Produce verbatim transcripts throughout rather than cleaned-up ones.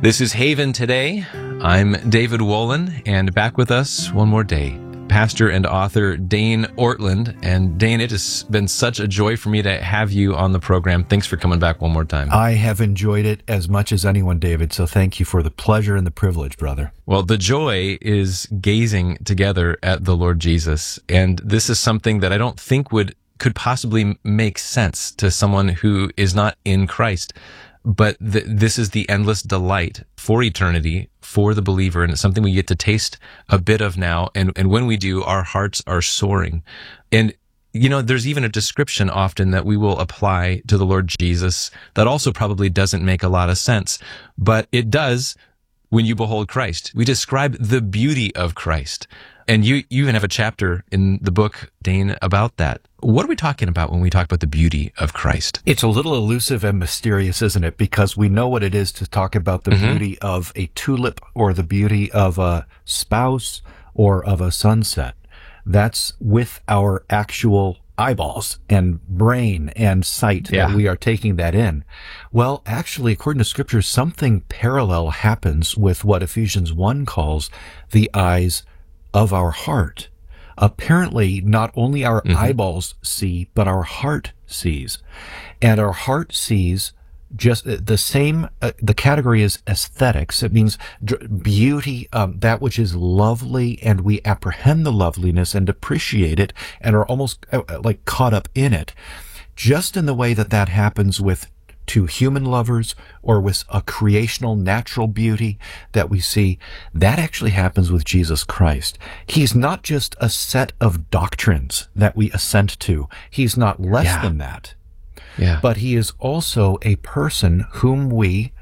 This is Haven Today. I'm David Wolin, and back with us one more day, pastor and author Dane Ortlund. And Dane, it has been such a joy for me to have you on the program. Thanks for coming back one more time. I have enjoyed it as much as anyone, David, so thank you for the pleasure and the privilege, brother. Well, the joy is gazing together at the Lord Jesus, and this is something that I don't think would could possibly make sense to someone who is not in Christ. But th- this is the endless delight for eternity for the believer, and it's something we get to taste a bit of now. And, and when we do, our hearts are soaring. And, you know, there's even a description often that we will apply to the Lord Jesus that also probably doesn't make a lot of sense, but it does when you behold Christ. We describe the beauty of Christ. And you, you even have a chapter in the book, Dane, about that. What are we talking about when we talk about the beauty of Christ? It's a little elusive and mysterious, isn't it? Because we know what it is to talk about the mm-hmm. beauty of a tulip or the beauty of a spouse or of a sunset. That's with our actual eyeballs and brain and sight yeah. that we are taking that in. Well, actually, according to Scripture, something parallel happens with what Ephesians one calls the eyes of our heart. Apparently, not only our mm-hmm. eyeballs see, but our heart sees. And our heart sees just the same, uh, the category is aesthetics. It means beauty, um, that which is lovely, and we apprehend the loveliness and appreciate it and are almost uh, like caught up in it. Just in the way that that happens with to human lovers or with a creational natural beauty that we see, that actually happens with Jesus Christ. He's not just a set of doctrines that we assent to. He's not less yeah. than that. Yeah. But he is also a person whom we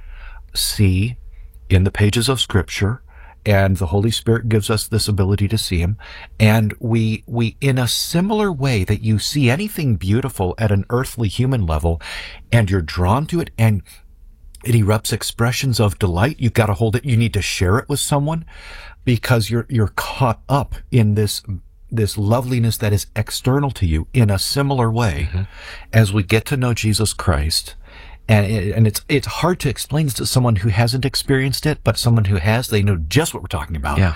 see in the pages of Scripture, and the Holy Spirit gives us this ability to see him. And we, we, in a similar way that you see anything beautiful at an earthly human level, and you're drawn to it, and it erupts expressions of delight. You've got to hold it. You need to share it with someone because you're, you're caught up in this, this loveliness that is external to you. In a similar way, mm-hmm. as we get to know Jesus Christ, And it, and it's it's hard to explain to someone who hasn't experienced it, but someone who has, they know just what we're talking about. Yeah.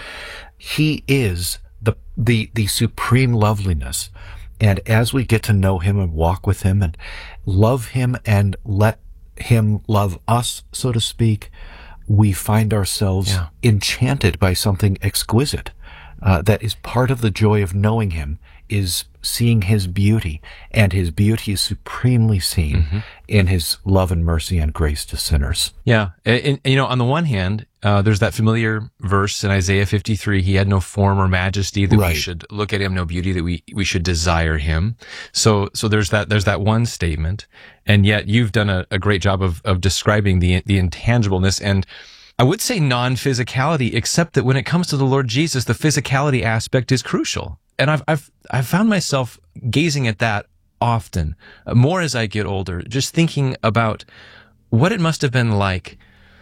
He is the the the supreme loveliness. And as we get to know him and walk with him and love him and let him love us, so to speak, we find ourselves yeah. enchanted by something exquisite. Uh, that is part of the joy of knowing him, is seeing his beauty, and his beauty is supremely seen mm-hmm. in his love and mercy and grace to sinners. Yeah. And, and you know, on the one hand, uh, there's that familiar verse in Isaiah fifty-three, he had no form or majesty that right. we should look at him, no beauty that we, we should desire him. So, so there's that, there's that one statement. And yet you've done a, a great job of, of describing the, the intangibleness and I would say non-physicality, except that when it comes to the Lord Jesus, the physicality aspect is crucial. And I've, I've, I've found myself gazing at that often, more as I get older, just thinking about what it must have been like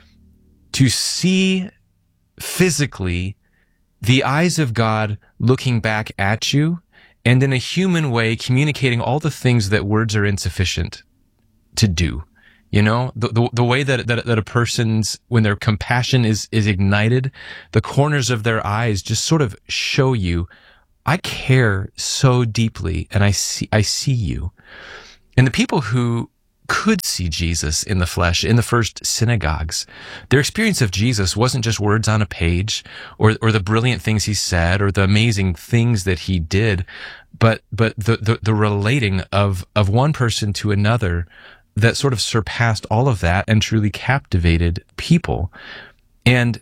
to see physically the eyes of God looking back at you and in a human way communicating all the things that words are insufficient to do. You know, the, the, the way that, that, that a person's, when their compassion is, is ignited, the corners of their eyes just sort of show you, I care so deeply and I see, I see you. And the people who could see Jesus in the flesh in the first synagogues, their experience of Jesus wasn't just words on a page or, or the brilliant things he said or the amazing things that he did, but, but the, the, the relating of, of one person to another that sort of surpassed all of that and truly captivated people. And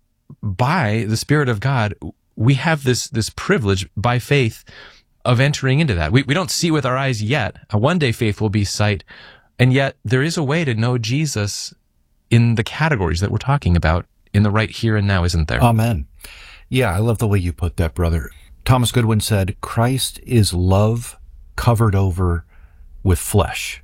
by the Spirit of God, we have this, this privilege by faith of entering into that. We, we don't see with our eyes yet. One day faith will be sight. And yet there is a way to know Jesus in the categories that we're talking about in the right here and now, isn't there? Amen. Yeah, I love the way you put that, brother. Thomas Goodwin said, Christ is love covered over with flesh.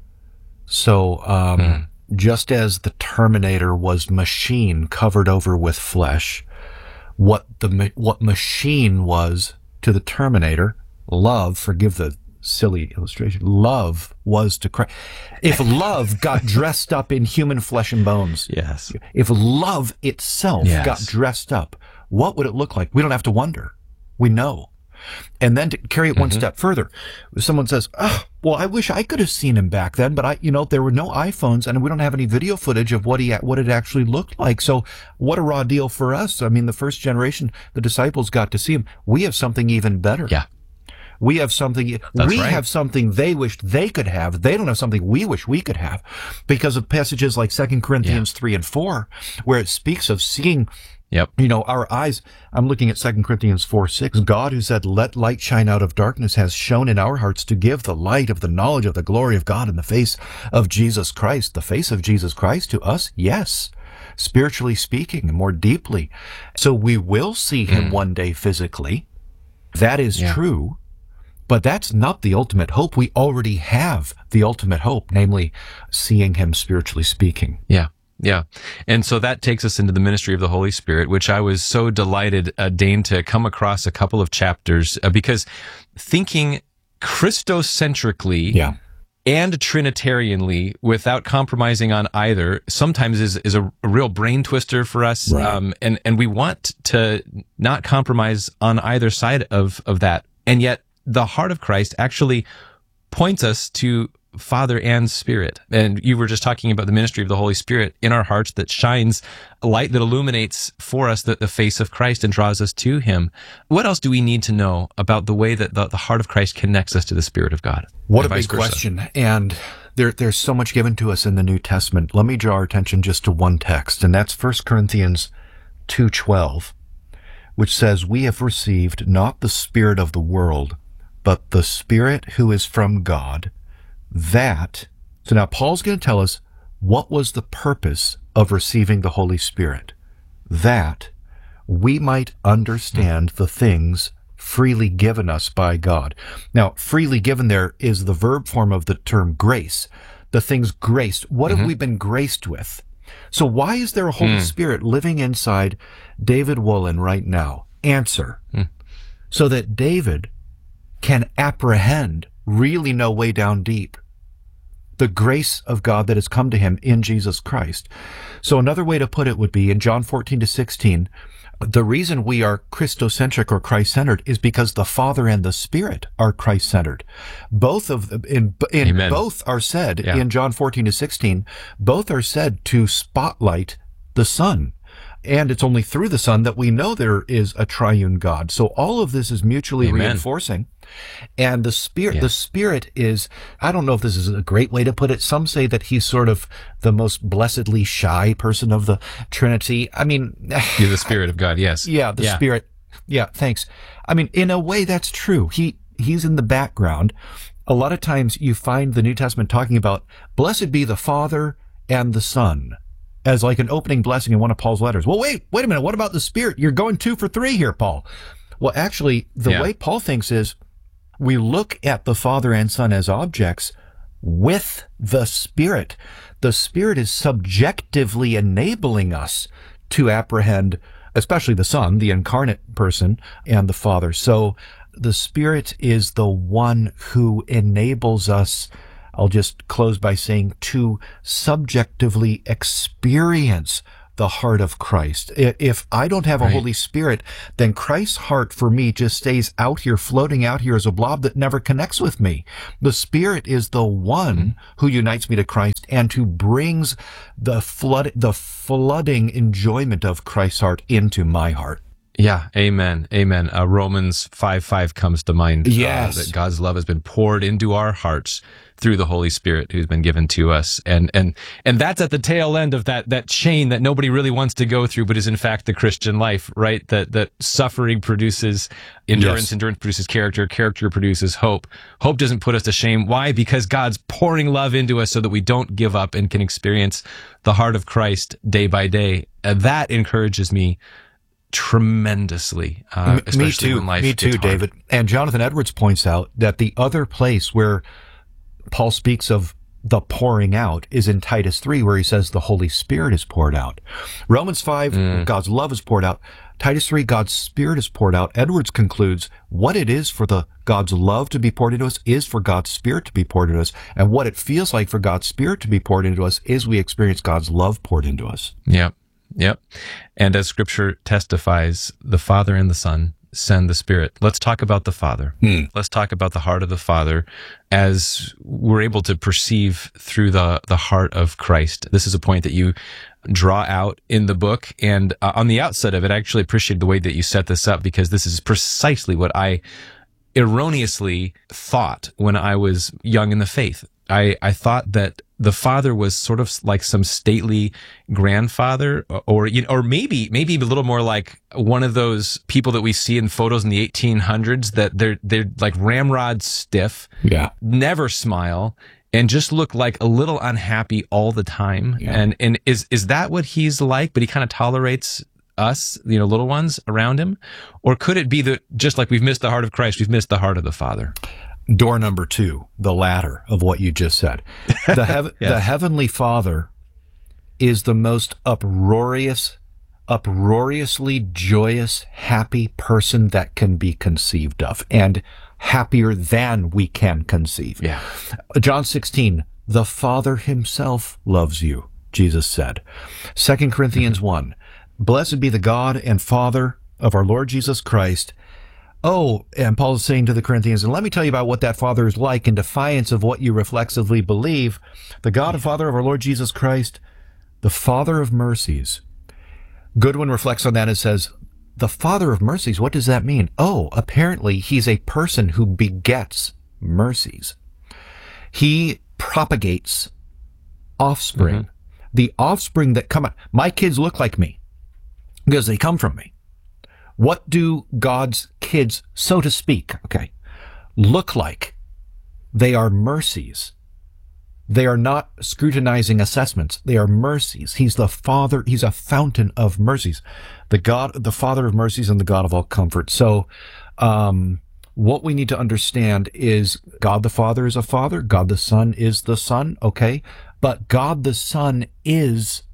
So um, mm. just as the Terminator was machine covered over with flesh, what the what machine was to the Terminator, love, forgive the silly illustration. Love was to Christ. If love got dressed up in human flesh and bones, yes. If love itself yes. got dressed up, what would it look like? We don't have to wonder. We know. And then to carry it one mm-hmm. step further, someone says, oh, well, I wish I could have seen him back then, but I, you know, there were no iPhones and we don't have any video footage of what he, what it actually looked like. So what a raw deal for us. I mean, the first generation, the disciples got to see him. We have something even better. Yeah. We have something, That's we right. have something they wished they could have. They don't have something we wish we could have because of passages like Second Corinthians yeah. three and four, where it speaks of seeing Yep. You know, our eyes, I'm looking at Second Corinthians four six. God, who said, let light shine out of darkness, has shone in our hearts to give the light of the knowledge of the glory of God in the face of Jesus Christ. The face of Jesus Christ to us? Yes. Spiritually speaking, more deeply. So we will see him mm. one day physically. That is yeah. true. But that's not the ultimate hope. We already have the ultimate hope, namely seeing him spiritually speaking. Yeah. Yeah. And so that takes us into the ministry of the Holy Spirit, which I was so delighted, uh, Dane, to come across a couple of chapters uh, because thinking Christocentrically yeah. and Trinitarianly without compromising on either sometimes is, is a, a real brain twister for us. Right. Um, and, and we want to not compromise on either side of, of that. And yet the heart of Christ actually points us to Father and Spirit. And you were just talking about the ministry of the Holy Spirit in our hearts that shines a light that illuminates for us the, the face of Christ and draws us to him. What else do we need to know about the way that the, the heart of Christ connects us to the Spirit of God? What a big question. And there, there's so much given to us in the New Testament. Let me draw our attention just to one text, and that's First Corinthians two twelve, which says, we have received not the spirit of the world, but the Spirit who is from God, that, so now Paul's going to tell us what was the purpose of receiving the Holy Spirit, that we might understand the things freely given us by God. Now, freely given there is the verb form of the term grace, the things graced. What mm-hmm. have we been graced with? So why is there a Holy mm. Spirit living inside David Woolen right now? Answer, mm. so that David can apprehend, really know way down deep, the grace of God that has come to him in Jesus Christ. So another way to put it would be in John fourteen to sixteen, the reason we are Christocentric or Christ-centered is because the Father and the Spirit are Christ-centered. Both of them, in, in Amen. both are said yeah. in John fourteen to sixteen, both are said to spotlight the Son. And it's only through the Son that we know there is a triune God. So all of this is mutually Amen. reinforcing. And the Spirit, yeah. the Spirit is, I don't know if this is a great way to put it. Some say that he's sort of the most blessedly shy person of the Trinity. I mean, you're the Spirit of God. Yes. Yeah. The yeah. Spirit. Yeah. Thanks. I mean, in a way that's true. He, he's in the background. A lot of times you find the New Testament talking about blessed be the Father and the Son as like an opening blessing in one of Paul's letters. Well, wait, wait a minute. What about the Spirit? You're going two for three here, Paul. Well, actually, the yeah. way Paul thinks is we look at the Father and Son as objects with the Spirit. The Spirit is subjectively enabling us to apprehend, especially the Son, the incarnate person, and the Father. So the Spirit is the one who enables us, I'll just close by saying, to subjectively experience the heart of Christ. If I don't have a right. Holy Spirit, then Christ's heart for me just stays out here, floating out here as a blob that never connects with me. The Spirit is the one mm-hmm. who unites me to Christ and who brings the flood, the flooding enjoyment of Christ's heart into my heart. Yeah, amen, amen. Uh, Romans five five comes to mind. Yes. Uh, that God's love has been poured into our hearts through the Holy Spirit who's been given to us. And and and that's at the tail end of that that chain that nobody really wants to go through, but is in fact the Christian life, right? That that suffering produces endurance, yes. endurance produces character, character produces hope. Hope doesn't put us to shame. Why? Because God's pouring love into us so that we don't give up and can experience the heart of Christ day by day. Uh, that encourages me tremendously, uh, especially me too, when life me too, gets hard. David. And Jonathan Edwards points out that the other place where Paul speaks of the pouring out is in Titus three, where he says the Holy Spirit is poured out. Romans five, mm. God's love is poured out. Titus three, God's Spirit is poured out. Edwards concludes what it is for the God's love to be poured into us is for God's Spirit to be poured into us. And what it feels like for God's Spirit to be poured into us is we experience God's love poured into us. Yep. Yep. And as Scripture testifies, the Father and the Son send the Spirit. Let's talk about the Father. Hmm. Let's talk about the heart of the Father as we're able to perceive through the, the heart of Christ. This is a point that you draw out in the book. And uh, on the outset of it, I actually appreciate the way that you set this up, because this is precisely what I erroneously thought when I was young in the faith. I, I thought that the Father was sort of like some stately grandfather, or, or you know, or maybe maybe a little more like one of those people that we see in photos in the eighteen hundreds that they're they're like ramrod stiff, yeah, never smile, and just look like a little unhappy all the time. Yeah. And and is is that what he's like? But he kind of tolerates us, you know, little ones around him, or could it be that just like we've missed the heart of Christ, we've missed the heart of the Father? Door number two, the latter of what you just said. The, hev- yes. the Heavenly Father is the most uproarious, uproariously joyous, happy person that can be conceived of, and happier than we can conceive. Yeah. John sixteen, the Father himself loves you, Jesus said. Second Corinthians mm-hmm. one, blessed be the God and Father of our Lord Jesus Christ. Oh, and Paul is saying to the Corinthians, and let me tell you about what that Father is like in defiance of what you reflexively believe. The God and Father of our Lord Jesus Christ, the Father of mercies. Goodwin reflects on that and says, the Father of mercies, what does that mean? Oh, apparently he's a person who begets mercies. He propagates offspring. Mm-hmm. The offspring that come out. My kids look like me because they come from me. What do God's kids, so to speak, okay, look like? They are mercies. They are not scrutinizing assessments. They are mercies. He's the Father. He's a fountain of mercies. The God, the Father of mercies and the God of all comfort. So, um, what we need to understand is God the Father is a Father. God the Son is the Son, okay? But God the Son is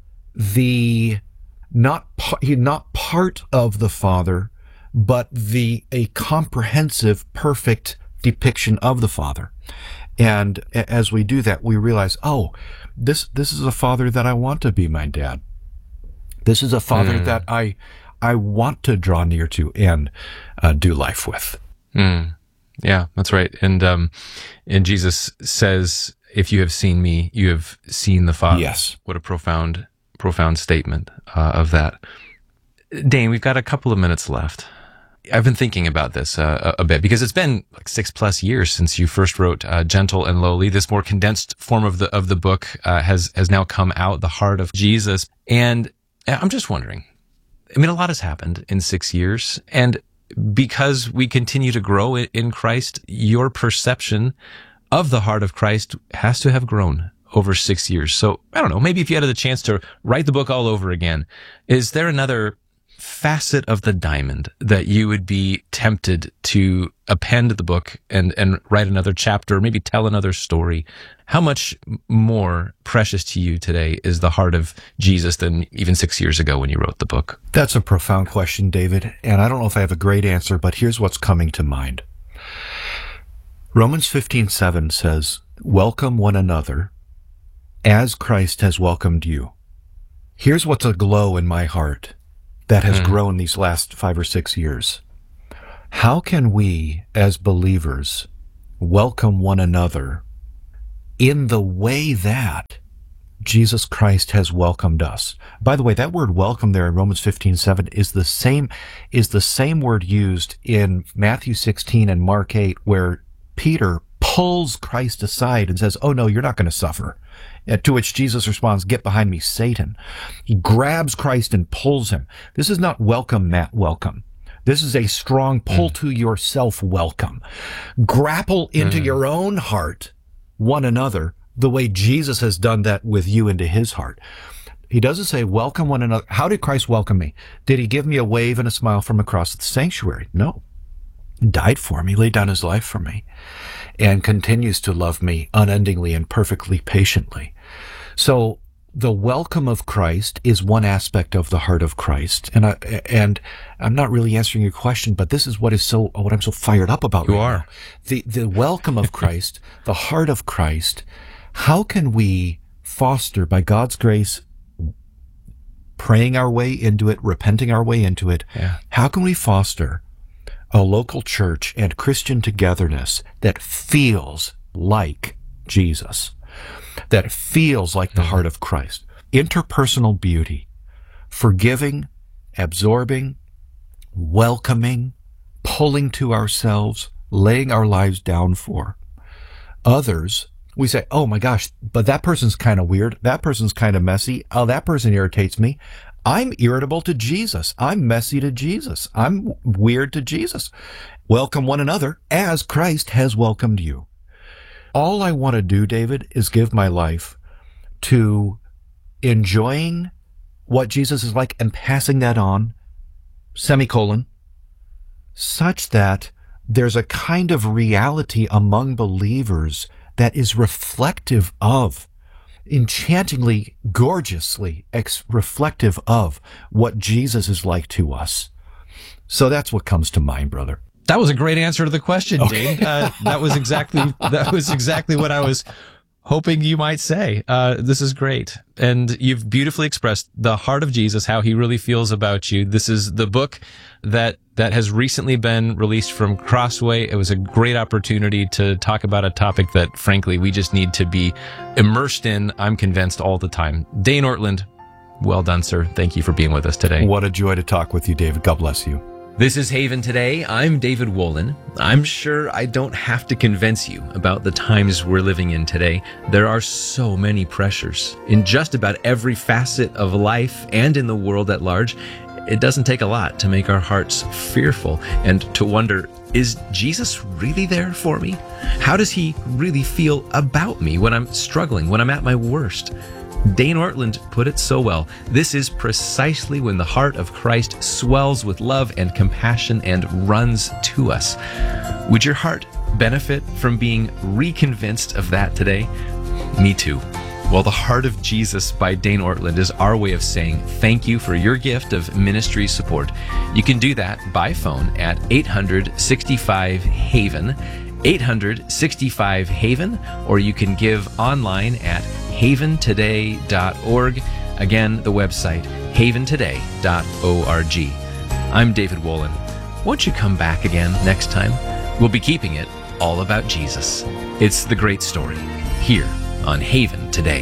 the Not he not part of the Father, but the a comprehensive, perfect depiction of the Father. And as we do that, we realize, oh, this this is a Father that I want to be my dad. This is a Father mm. that I I want to draw near to and uh, do life with. Mm. Yeah, that's right. And um, and Jesus says, "If you have seen me, you have seen the Father." Yes. What a profound. profound statement uh, of that. Dane, we've got a couple of minutes left. I've been thinking about this uh, a, a bit because it's been like six plus years since you first wrote uh, Gentle and Lowly. This more condensed form of the of the book uh, has has now come out, The Heart of Jesus. And I'm just wondering, I mean, a lot has happened in six years. And because we continue to grow in Christ, your perception of the heart of Christ has to have grown over six years. So I don't know, maybe if you had the chance to write the book all over again, is there another facet of the diamond that you would be tempted to append the book and, and write another chapter, or maybe tell another story? How much more precious to you today is the heart of Jesus than even six years ago when you wrote the book? That's a profound question, David. And I don't know if I have a great answer, but here's what's coming to mind. Romans fifteen seven says, welcome one another as Christ has welcomed you. Here's what's aglow in my heart that has mm. grown these last five or six years. How can we, as believers, welcome one another in the way that Jesus Christ has welcomed us? By the way, that word welcome there in Romans fifteen seven is the same, is the same word used in Matthew sixteen and Mark eight, where Peter pulls Christ aside and says, oh no, you're not going to suffer. Uh, to which Jesus responds, get behind me, Satan. He grabs Christ and pulls him. This is not welcome, Matt, welcome. This is a strong pull mm. to yourself welcome. Grapple into mm. your own heart one another the way Jesus has done that with you into his heart. He doesn't say welcome one another. How did Christ welcome me? Did he give me a wave and a smile from across the sanctuary? No. He died for me, laid down his life for me. and continues to love me unendingly and perfectly patiently. So the welcome of Christ is one aspect of the heart of Christ. And I, and I'm not really answering your question, but this is what is so, what I'm so fired up about. You right are. now. The, the welcome of Christ, the heart of Christ. How can we foster, by God's grace, praying our way into it, repenting our way into it? Yeah. How can we foster a local church and Christian togetherness that feels like Jesus, that feels like the heart of Christ? Interpersonal beauty, forgiving, absorbing, welcoming, pulling to ourselves, laying our lives down for. Others, we say, oh my gosh, but that person's kind of weird. That person's kind of messy. Oh, that person irritates me. I'm irritable to Jesus. I'm messy to Jesus. I'm weird to Jesus. Welcome one another as Christ has welcomed you. All I want to do, David, is give my life to enjoying what Jesus is like and passing that on, semicolon, such that there's a kind of reality among believers that is reflective of, enchantingly, gorgeously ex- reflective of what Jesus is like to us. So that's what comes to mind, brother. That was a great answer to the question, Okay. Dane. Uh, that was exactly that was exactly what I was hoping you might say. Uh, this is great, and you've beautifully expressed the heart of Jesus, how he really feels about you. This is the book that that has recently been released from Crossway. It was a great opportunity to talk about a topic that, frankly, we just need to be immersed in. I'm convinced all the time. Dane Ortlund, well done, sir. Thank you for being with us today. What a joy to talk with you, David. God bless you. This is Haven Today. I'm David Wolin. I'm sure I don't have to convince you about the times we're living in today. There are so many pressures in just about every facet of life and in the world at large. It doesn't take a lot to make our hearts fearful and to wonder, is Jesus really there for me? How does he really feel about me when I'm struggling, when I'm at my worst? Dane Ortlund put it so well. This is precisely when the heart of Christ swells with love and compassion and runs to us. Would your heart benefit from being reconvinced of that today? Me too. Well, The Heart of Jesus by Dane Ortlund is our way of saying thank you for your gift of ministry support. You can do that by phone at eight hundred sixty-five Haven, eight hundred sixty-five Haven, or you can give online at haven today dot org. Again, the website, haven today dot org. I'm David Wolin. Won't you come back again next time? We'll be keeping it all about Jesus. It's the great story here on Haven Today.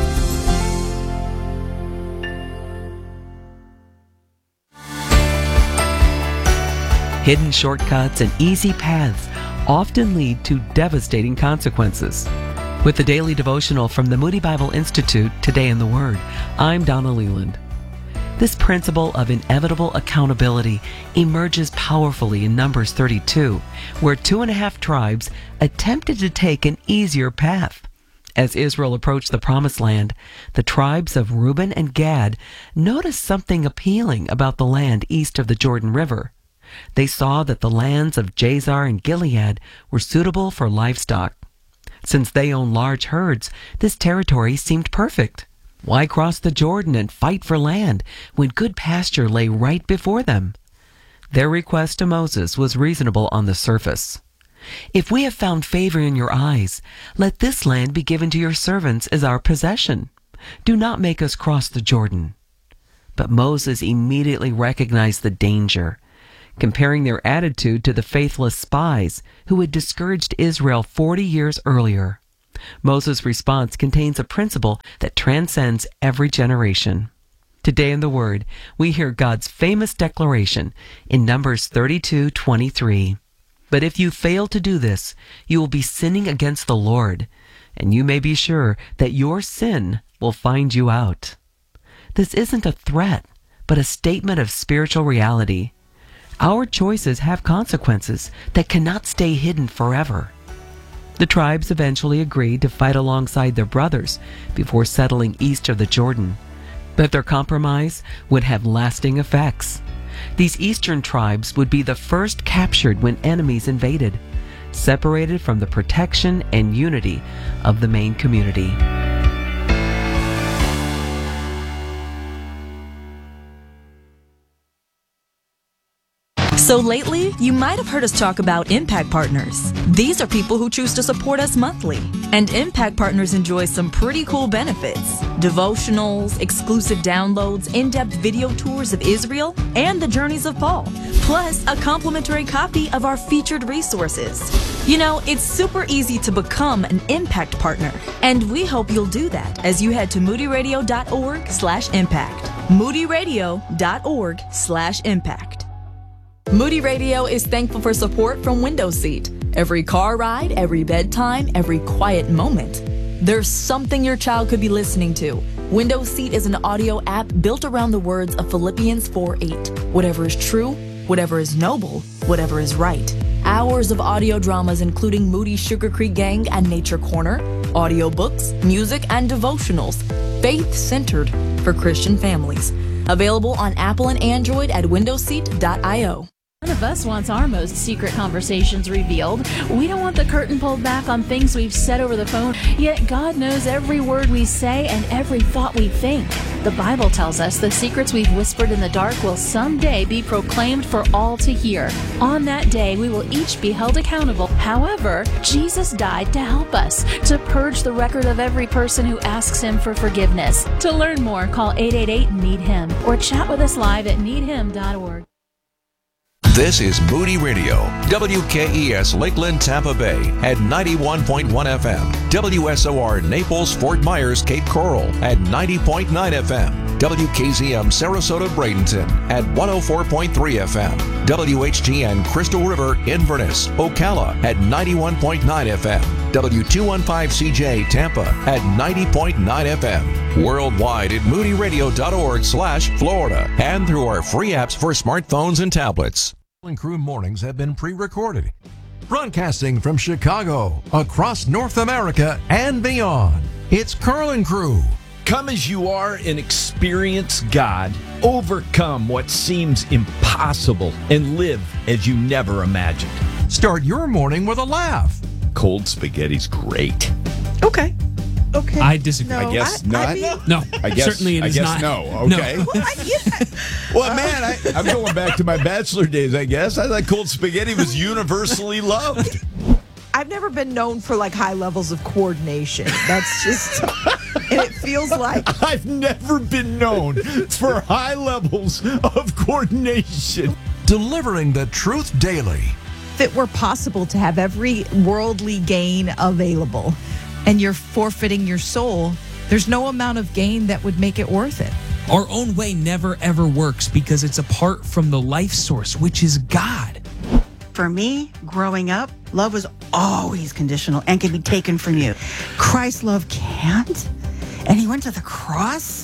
Hidden shortcuts and easy paths often lead to devastating consequences. With the daily devotional from the Moody Bible Institute, Today in the Word, I'm Donna Leland. This principle of inevitable accountability emerges powerfully in Numbers thirty-two, where two and a half tribes attempted to take an easier path. As Israel approached the Promised Land, the tribes of Reuben and Gad noticed something appealing about the land east of the Jordan River. They saw that the lands of Jazer and Gilead were suitable for livestock. Since they owned large herds, this territory seemed perfect. Why cross the Jordan and fight for land when good pasture lay right before them? Their request to Moses was reasonable on the surface. If we have found favor in your eyes, let this land be given to your servants as our possession. Do not make us cross the Jordan. But Moses immediately recognized the danger, comparing their attitude to the faithless spies who had discouraged Israel forty years earlier. Moses' response contains a principle that transcends every generation. Today in the Word, we hear God's famous declaration in Numbers thirty-two twenty-three. But if you fail to do this, you will be sinning against the Lord, and you may be sure that your sin will find you out. This isn't a threat, but a statement of spiritual reality. Our choices have consequences that cannot stay hidden forever. The tribes eventually agreed to fight alongside their brothers before settling east of the Jordan, but their compromise would have lasting effects. These eastern tribes would be the first captured when enemies invaded. separated from the protection and unity of the main community. So lately, you might have heard us talk about Impact Partners. These are people who choose to support us monthly. And Impact Partners enjoy some pretty cool benefits. Devotionals, exclusive downloads, in-depth video tours of Israel, and the journeys of Paul. Plus, a complimentary copy of our featured resources. You know, it's super easy to become an Impact Partner. And we hope you'll do that as you head to moodyradio.org slash impact. moodyradio.org slash impact. Moody Radio is thankful for support from Window Seat. Every car ride, every bedtime, every quiet moment. There's something your child could be listening to. Window Seat is an audio app built around the words of Philippians four eight. Whatever is true, whatever is noble, whatever is right. Hours of audio dramas including Moody Sugar Creek Gang and Nature Corner, audiobooks, music, and devotionals. Faith-centered for Christian families. Available on Apple and Android at window seat dot io. None of us wants our most secret conversations revealed. We don't want the curtain pulled back on things we've said over the phone, yet God knows every word we say and every thought we think. The Bible tells us the secrets we've whispered in the dark will someday be proclaimed for all to hear. On that day, we will each be held accountable. However, Jesus died to help us, to purge the record of every person who asks Him for forgiveness. To learn more, call eight eight eight, need him or chat with us live at need him dot org. This is Moody Radio, W K E S Lakeland, Tampa Bay at ninety-one point one F M, W S O R Naples, Fort Myers, Cape Coral at ninety point nine F M, W K Z M Sarasota, Bradenton at one oh four point three F M, W H G N Crystal River, Inverness, Ocala at ninety-one point nine F M, W two fifteen C J Tampa at ninety point nine F M, worldwide at moodyradio.org slash Florida, and through our free apps for smartphones and tablets. And Crew mornings have been pre-recorded. Broadcasting from Chicago, across North America and beyond, it's Carl and Crew. Come as you are and experience God. Overcome what seems impossible and live as you never imagined. Start your morning with a laugh. Cold spaghetti's great. Okay. Okay. I disagree. No, I guess I, not. I mean, no. I guess, Certainly it I is guess not. no. Okay. No. well, I, yeah. Well, man, I, I'm going back to my bachelor days, I guess. I thought cold spaghetti was universally loved. I've never been known for like high levels of coordination. That's just, and it feels like I've never been known for high levels of coordination. Delivering the truth daily. if it were possible to have every worldly gain available and you're forfeiting your soul, there's no amount of gain that would make it worth it. Our own way never ever works because it's apart from the life source, which is God. For me, growing up, love was always conditional and can be taken from you. Christ's love can't. And he went to the cross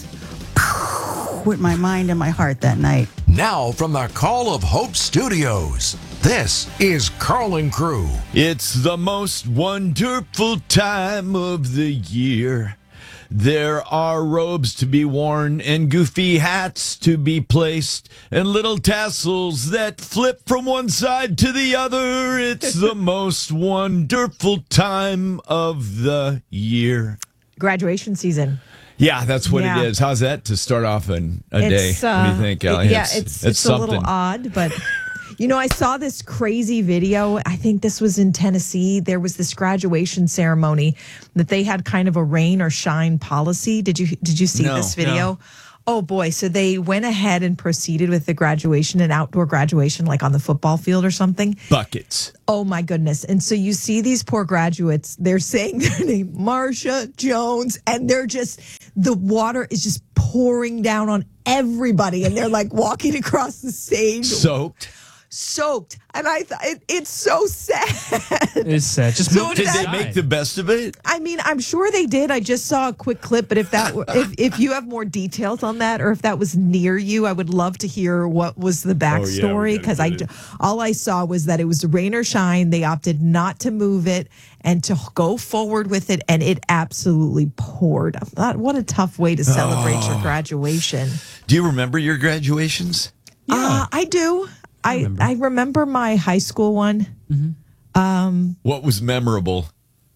with my mind and my heart that night. Now from the Call of Hope Studios, this is Carl and Crew. It's the most wonderful time of the year. There are robes to be worn and goofy hats to be placed and little tassels that flip from one side to the other. It's the most wonderful time of the year. Graduation season. Yeah, that's what Yeah. it is. How's that to start off an, a day? It's, what do you uh, think, Allie? Yeah, it's, it's, a little odd, but... You know, I saw this crazy video. I think this was in Tennessee. There was this graduation ceremony that they had kind of a rain or shine policy. Did you did you see No, this video? no. Oh boy. So they went ahead and proceeded with the graduation, an outdoor graduation, like on the football field or something. Buckets. Oh my goodness. And so you see these poor graduates, they're saying their name, Marsha Jones, and they're just, the water is just pouring down on everybody. And they're like walking across the stage. Soaked. Soaked, and I thought it, it's so sad. It's sad. Just So move Did to they the make side. the best of it? I mean, I'm sure they did. I just saw a quick clip, but if that were, if if you have more details on that, or if that was near you, I would love to hear what was the backstory. we Because gotta I, get it. all I saw was that it was rain or shine. They opted not to move it and to go forward with it, and it absolutely poured. I thought, what a tough way to celebrate Oh. your graduation. Do you remember your graduations? Uh, I do. I, I remember my high school one. Um, what was memorable?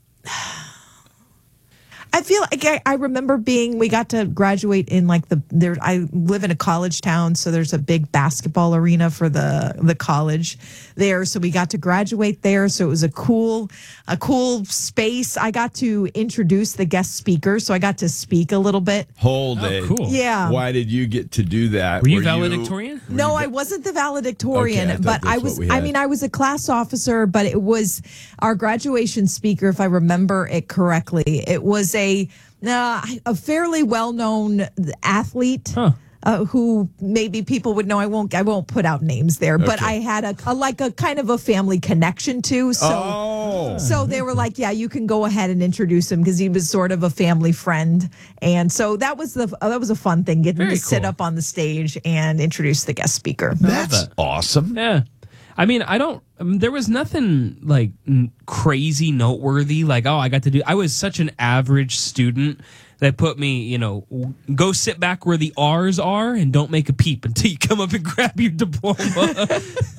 I feel like I, I remember being, we got to graduate in like the, there, I live in a college town, so there's a big basketball arena for the, the college there. So we got to graduate there. So it was a cool, a cool space. I got to introduce the guest speaker. So I got to speak a little bit. Hold Oh, it. cool. Yeah. Why did you get to do that? Were you valedictorian? No, I wasn't the valedictorian, Okay, I thought but I that's was, what we I had. mean, I was a class officer, but it was our graduation speaker, if I remember it correctly. It was a, uh, a fairly well-known athlete. Huh. Uh, who maybe people would know. I won't. I won't put out names there, but Okay. I had a, a like a kind of a family connection to. So, Oh. so they were like, "Yeah, you can go ahead and introduce him," because he was sort of a family friend, and so that was the uh, that was a fun thing, getting Very to sit cool. up on the stage and introduce the guest speaker. That's awesome. Yeah. I mean, I don't, um, there was nothing like n- crazy noteworthy. Like, oh, I got to do, I was such an average student that put me, you know, w- go sit back where the R's are and don't make a peep until you come up and grab your diploma.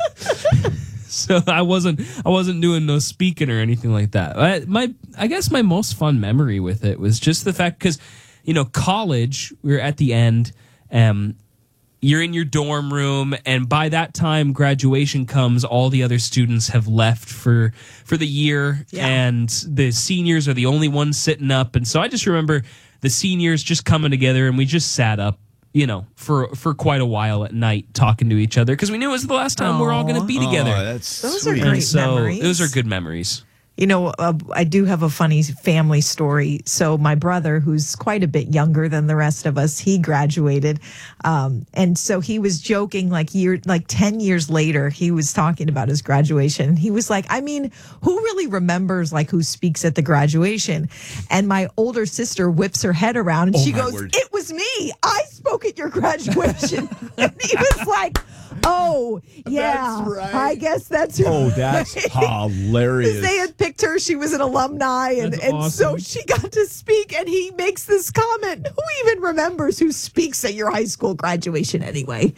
So I wasn't, I wasn't doing no speaking or anything like that. I, my, I guess my most fun memory with it was just the fact, because, you know, college, we were at the end, um, you're in your dorm room, and by that time graduation comes, all the other students have left for for the year, Yeah. and the seniors are the only ones sitting up. And so I just remember the seniors just coming together, and we just sat up, you know, for for quite a while at night talking to each other, because we knew it was the last time we we're all going to be together. Oh, that's Those are sweet. great and so memories. those are good memories. You know, uh, I do have a funny family story. So my brother, who's quite a bit younger than the rest of us, he graduated. Um, and so he was joking like year, like ten years later, he was talking about his graduation. He was like, I mean, who really remembers like who speaks at the graduation? And my older sister whips her head around and Oh, she my goes, word. it was me. I spoke at your graduation. And he was like, oh, yeah, That's right. I guess that's right. Oh, that's hilarious. They had picked her. She was an alumni, and, That's and so awesome. she got to speak. And he makes this comment: "Who even remembers who speaks at your high school graduation anyway?"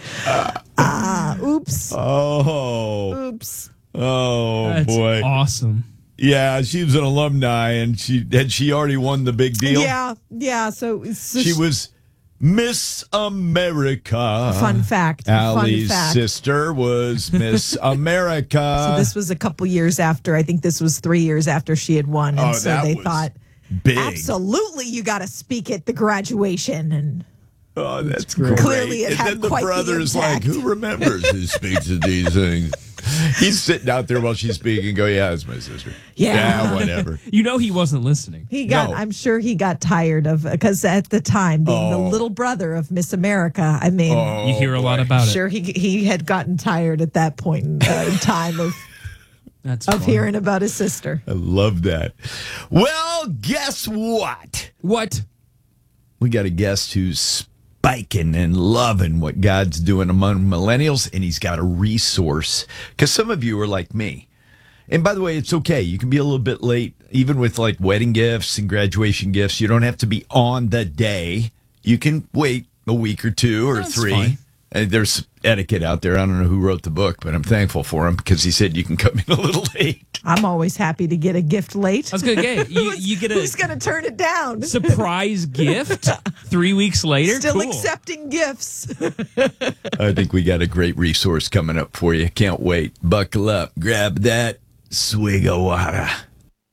Ah, oops, Oh, oops. oh That's boy. awesome. Yeah, she was an alumni, and she had she already won the big deal. Yeah, yeah. So, so She was Miss America. Fun fact. Allie's fun fact. sister was Miss America. So this was a couple years after. I think this was three years after she had won, and Oh, so that they was thought, big. absolutely, you got to speak at the graduation. And Oh, that's great. great. Clearly it and had then the quite the brother's like, impact. who remembers who speaks at these things? He's sitting out there while she's speaking, go, yeah, that's my sister. Yeah. whatever. You know he wasn't listening. He got, No. I'm sure he got tired of, because at the time, being the Oh. little brother of Miss America, I mean, Oh, You hear a lot boy. about it. sure he he had gotten tired at that point in, uh, in time of, That's of fun. hearing about his sister. I love that. Well, guess what? What? We got a guest who's spiking and loving what God's doing among millennials, and he's got a resource. Because some of you are like me. And by the way, it's okay. You can be a little bit late, even with like wedding gifts and graduation gifts. You don't have to be on the day. You can wait a week or two or That's three. fine. And there's etiquette out there. I don't know who wrote the book, but I'm thankful for him because he said you can come in a little late. I'm always happy to get a gift late. I was gonna get you. You get Who's a going to turn it down? surprise gift three weeks later. Still Cool. accepting gifts. I think we got a great resource coming up for you. Can't wait. Buckle up. Grab that swig of water.